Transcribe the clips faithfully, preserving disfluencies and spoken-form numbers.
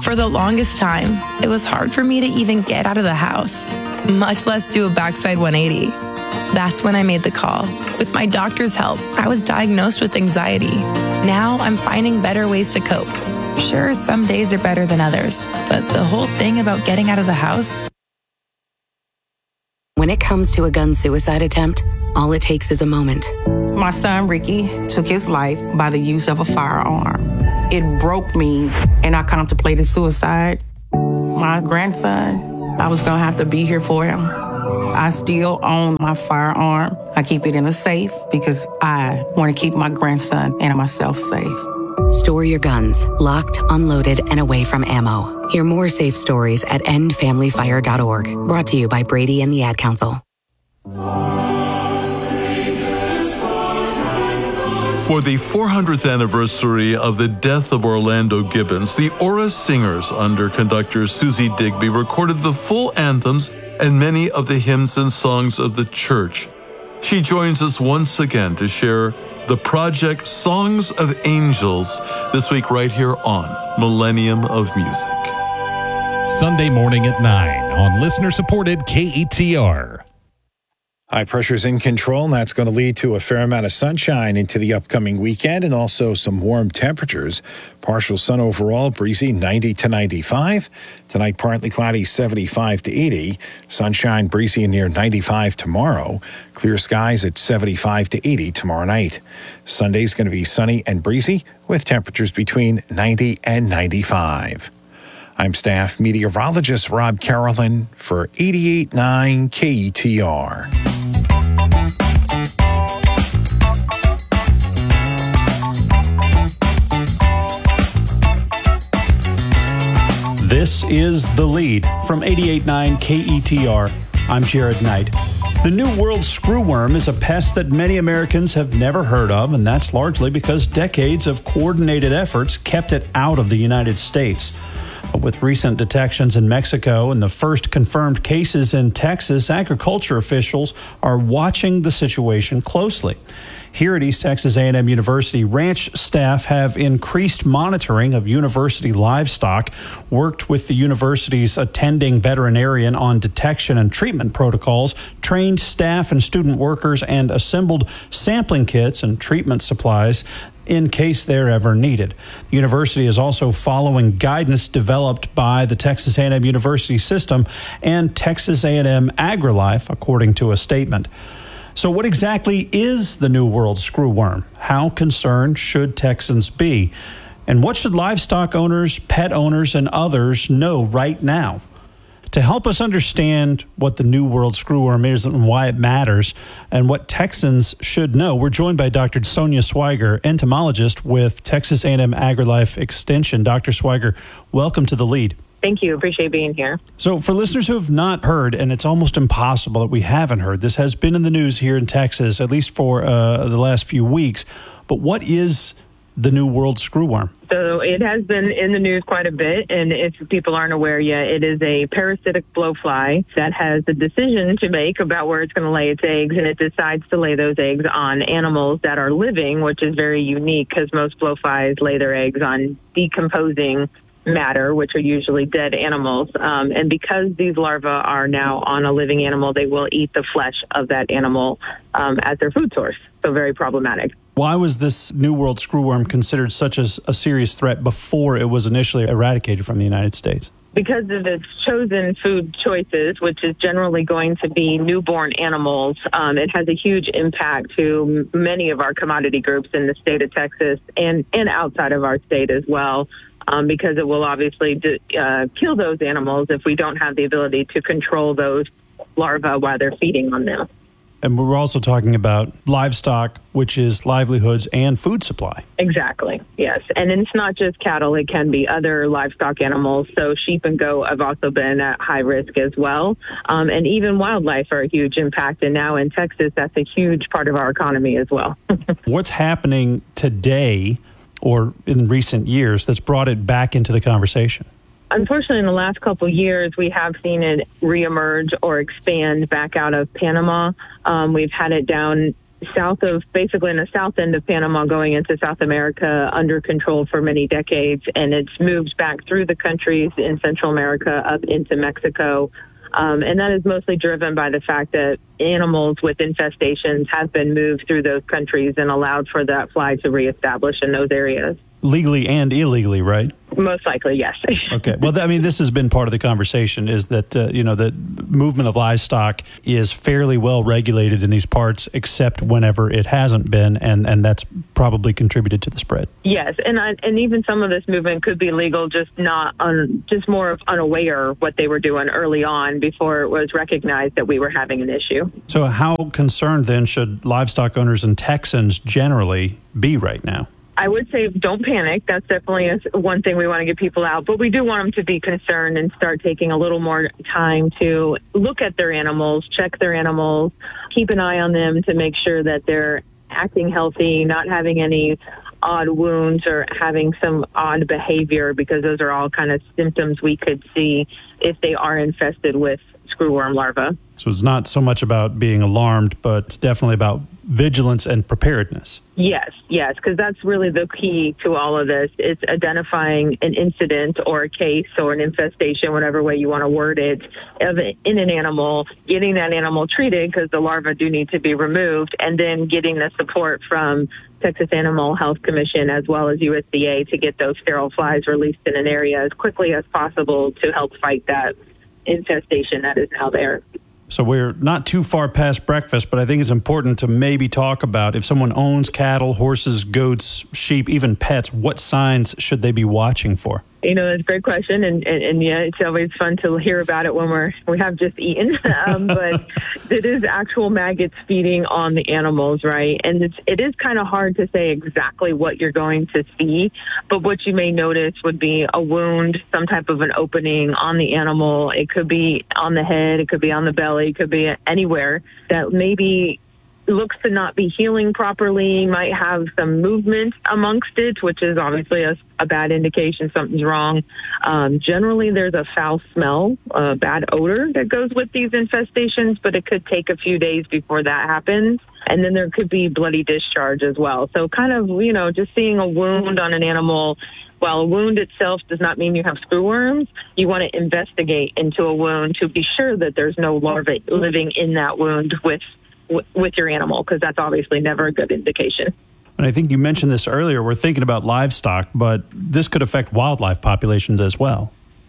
For the longest time, it was hard for me to even get out of the house, much less do a backside one eighty. That's when I made the call. With my doctor's help, I was diagnosed with anxiety. Now I'm finding better ways to cope. Sure, some days are better than others, but the whole thing about getting out of the house... When it comes to a gun suicide attempt, all it takes is a moment. My son, Ricky, took his life by the use of a firearm. It broke me, and I contemplated suicide. My grandson, I was going to have to be here for him. I still own my firearm. I keep it in a safe because I want to keep my grandson and myself safe. Store your guns, locked, unloaded, and away from ammo. Hear more safe stories at end family fire dot org. Brought to you by Brady and the Ad Council. For the four hundredth anniversary of the death of Orlando Gibbons, the Aura Singers under conductor Susie Digby recorded the full anthems and many of the hymns and songs of the church. She joins us once again to share the project Songs of Angels this week right here on Millennium of Music. Sunday morning at nine on listener-supported K E T R. High pressure's in control, and that's going to lead to a fair amount of sunshine into the upcoming weekend and also some warm temperatures. Partial sun overall, breezy ninety to ninety-five. Tonight, partly cloudy seventy-five to eighty. Sunshine, breezy and near ninety-five tomorrow. Clear skies at seventy-five to eighty tomorrow night. Sunday's going to be sunny and breezy with temperatures between ninety and ninety-five. I'm staff meteorologist Rob Carolyn for eighty-eight point nine K E T R. This is The Lead from eighty-eight point nine K E T R. I'm Jared Knight. The New World screwworm is a pest that many Americans have never heard of, and that's largely because decades of coordinated efforts kept it out of the United States. But with recent detections in Mexico and the first confirmed cases in Texas, agriculture officials are watching the situation closely. Here at East Texas A and M University, ranch staff have increased monitoring of university livestock, worked with the university's attending veterinarian on detection and treatment protocols, trained staff and student workers, and assembled sampling kits and treatment supplies in case they're ever needed. The university is also following guidance developed by the Texas A and M University System and Texas A and M AgriLife, according to a statement. So what exactly is the New World screwworm? How concerned should Texans be? And what should livestock owners, pet owners, and others know right now? To help us understand what the New World screwworm is and why it matters and what Texans should know, we're joined by Doctor Sonia Swiger, entomologist with Texas A and M AgriLife Extension. Doctor Swiger, welcome to The Lead. Thank you. Appreciate being here. So for listeners who have not heard, and it's almost impossible that we haven't heard, this has been in the news here in Texas, at least for uh, the last few weeks, but what is the New World screwworm? So it has been in the news quite a bit, and if people aren't aware yet, it is a parasitic blowfly that has a decision to make about where it's going to lay its eggs, and it decides to lay those eggs on animals that are living, which is very unique because most blowflies lay their eggs on decomposing matter, which are usually dead animals. Um, and because these larvae are now on a living animal, they will eat the flesh of that animal um, as their food source. So very problematic. Why was this New World screwworm considered such a, a serious threat before it was initially eradicated from the United States? Because of its chosen food choices, which is generally going to be newborn animals, um, it has a huge impact to many of our commodity groups in the state of Texas and, and outside of our state as well. Um, because it will obviously do, uh, kill those animals if we don't have the ability to control those larvae while they're feeding on them. And we're also talking about livestock, which is livelihoods and food supply. Exactly, yes. And it's not just cattle. It can be other livestock animals. So sheep and goat have also been at high risk as well. Um, and even wildlife are a huge impact. And now in Texas, that's a huge part of our economy as well. What's happening today or in recent years that's brought it back into the conversation? Unfortunately, in the last couple of years, we have seen it reemerge or expand back out of Panama. Um, we've had it down south of, basically in the south end of Panama going into South America under control for many decades. And it's moved back through the countries in Central America up into Mexico. Um, and that is mostly driven by the fact that animals with infestations have been moved through those countries and allowed for that fly to reestablish in those areas. Legally and illegally, right? Most likely, yes. Okay. Well, I mean, this has been part of the conversation is that, uh, you know, the movement of livestock is fairly well regulated in these parts, except whenever it hasn't been, and, and that's probably contributed to the spread. Yes, and I, and even some of this movement could be legal, just not un, just more of unaware of what they were doing early on before it was recognized that we were having an issue. So how concerned then should livestock owners and Texans generally be right now? I would say don't panic. That's definitely a, one thing we want to get people out. But we do want them to be concerned and start taking a little more time to look at their animals, check their animals, keep an eye on them to make sure that they're acting healthy, not having any odd wounds or having some odd behavior, because those are all kind of symptoms we could see if they are infested with screwworm larvae. So it's not so much about being alarmed, but it's definitely about vigilance and preparedness. Yes, yes, because that's really the key to all of this. It's identifying an incident or a case or an infestation, whatever way you want to word it, of it in an animal, getting that animal treated because the larvae do need to be removed, and then getting the support from Texas Animal Health Commission as well as U S D A to get those sterile flies released in an area as quickly as possible to help fight that infestation that is now there. So we're not too far past breakfast, but I think it's important to maybe talk about if someone owns cattle, horses, goats, sheep, even pets, what signs should they be watching for? You know, that's a great question, and, and, and yeah, it's always fun to hear about it when we're we have just eaten. um, but it is actual maggots feeding on the animals, right? And it's it is kind of hard to say exactly what you're going to see, but what you may notice would be a wound, some type of an opening on the animal. It could be on the head, it could be on the belly, it could be anywhere that maybe looks to not be healing properly, might have some movement amongst it, which is obviously a, a bad indication something's wrong. Um, generally, there's a foul smell, a bad odor that goes with these infestations, but it could take a few days before that happens. And then there could be bloody discharge as well. So kind of, you know, just seeing a wound on an animal, while a wound itself does not mean you have screwworms, you want to investigate into a wound to be sure that there's no larvae living in that wound with with your animal, because that's obviously never a good indication. And I think you mentioned this earlier, we're thinking about livestock, but this could affect wildlife populations as well.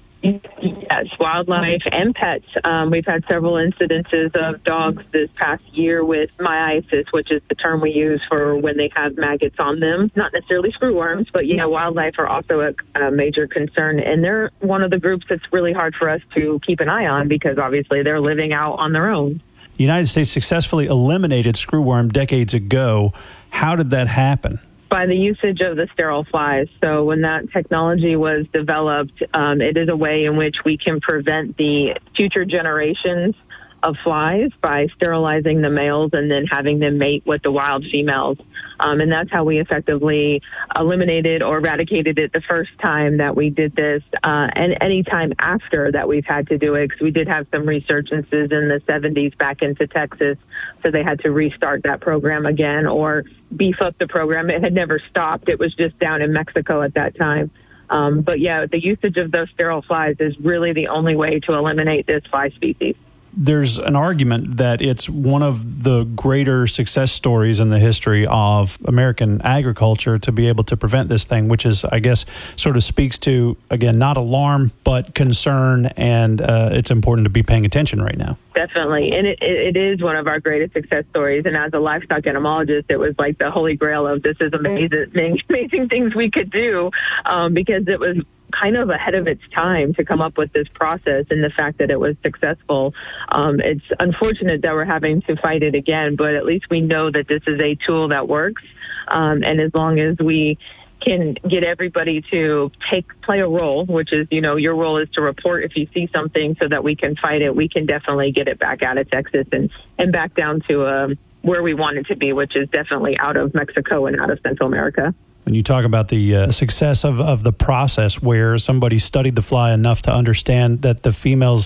Yes, wildlife and pets. Um, we've had several incidences of dogs this past year with myiasis, which is the term we use for when they have maggots on them. Not necessarily screwworms, but yeah, wildlife are also a, a major concern. And they're one of the groups that's really hard for us to keep an eye on because obviously they're living out on their own. The United States successfully eliminated screwworm decades ago. How did that happen? By the usage of the sterile flies. So when that technology was developed, um, it is a way in which we can prevent the future generations of flies by sterilizing the males and then having them mate with the wild females. Um, and that's how we effectively eliminated or eradicated it the first time that we did this. Uh, and any time after that we've had to do it, because we did have some resurgences in the seventies back into Texas. So they had to restart that program again or beef up the program. It had never stopped. It was just down in Mexico at that time. Um, but yeah, the usage of those sterile flies is really the only way to eliminate this fly species. There's an argument that it's one of the greater success stories in the history of American agriculture to be able to prevent this thing, which is, I guess, sort of speaks to, again, not alarm, but concern, and uh, it's important to be paying attention right now. Definitely. And it, it is one of our greatest success stories. And as a livestock entomologist, it was like the holy grail of this is amazing, amazing things we could do um, because it was kind of ahead of its time to come up with this process, and the fact that it was successful. Um, it's unfortunate that we're having to fight it again, but at least we know that this is a tool that works. Um, and as long as we can get everybody to take play a role, which is, you know, your role is to report if you see something so that we can fight it, we can definitely get it back out of Texas and, and back down to um, where we want it to be, which is definitely out of Mexico and out of Central America. When you talk about the uh, success of, of the process where somebody studied the fly enough to understand that the females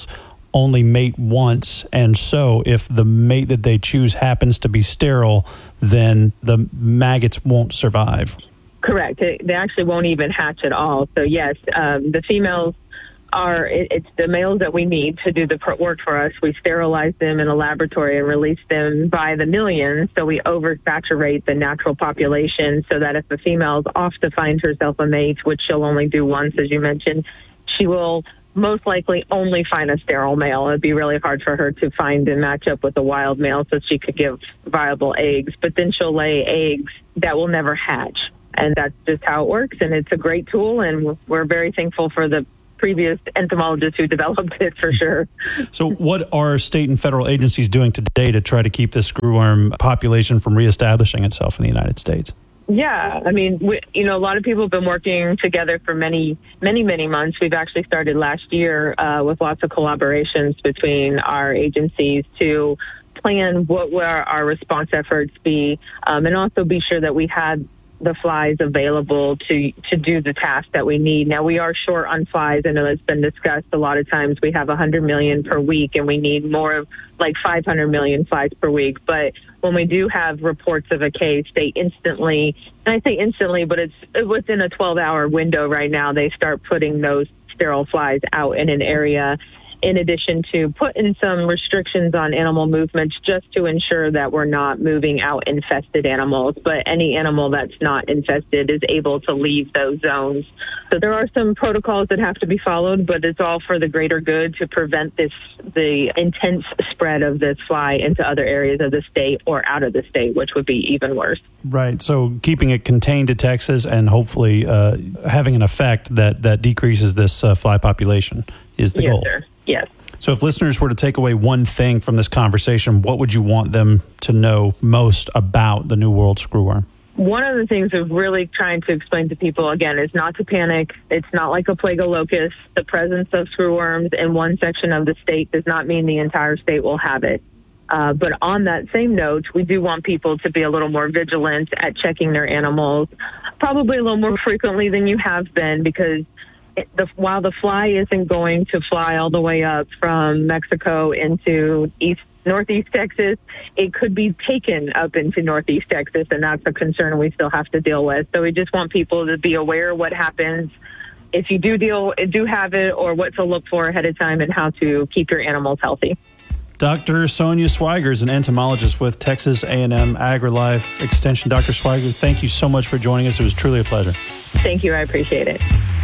only mate once, and so if the mate that they choose happens to be sterile, then the maggots won't survive. Correct. They actually won't even hatch at all. So yes, um, the females are, it, it's the males that we need to do the work for us. We sterilize them in a laboratory and release them by the millions. So we oversaturate the natural population so that if the female's off to find herself a mate, which she'll only do once, as you mentioned, she will most likely only find a sterile male. It'd be really hard for her to find and match up with a wild male so she could give viable eggs. But then she'll lay eggs that will never hatch. And that's just how it works. And it's a great tool. And we're very thankful for the previous entomologists who developed it, for sure. So what are state and federal agencies doing today to try to keep the screwworm population from reestablishing itself in the United States? Yeah, I mean, we, you know, a lot of people have been working together for many, many, many months. We've actually started last year uh, with lots of collaborations between our agencies to plan what will our response efforts be, um, and also be sure that we had the flies available to to do the task that we need. Now, we are short on flies. I know it's been discussed a lot of times. We have one hundred million per week, and we need more of like five hundred million flies per week. But when we do have reports of a case, they instantly, and I say instantly, but it's within a twelve-hour window right now, they start putting those sterile flies out in an area, in addition to putting some restrictions on animal movements just to ensure that we're not moving out infested animals. But any animal that's not infested is able to leave those zones. So there are some protocols that have to be followed, but it's all for the greater good to prevent this, the intense spread of this fly into other areas of the state or out of the state, which would be even worse. Right. So keeping it contained to Texas and hopefully uh, having an effect that, that decreases this uh, fly population is the yes, goal. Sir. Yes. So if listeners were to take away one thing from this conversation, what would you want them to know most about the New World screwworm? One of the things we're really trying to explain to people, again, is not to panic. It's not like a plague of locusts. The presence of screwworms in one section of the state does not mean the entire state will have it. Uh, but on that same note, we do want people to be a little more vigilant at checking their animals, probably a little more frequently than you have been, because it, the, while the fly isn't going to fly all the way up from Mexico into east Northeast Texas, it could be taken up into Northeast Texas, and that's a concern we still have to deal with. So we just want people to be aware of what happens if you do deal, do have it, or what to look for ahead of time and how to keep your animals healthy. Doctor Sonia Swiger is an entomologist with Texas A and M AgriLife Extension. Doctor Swiger, thank you so much for joining us. It was truly a pleasure. Thank you. I appreciate it.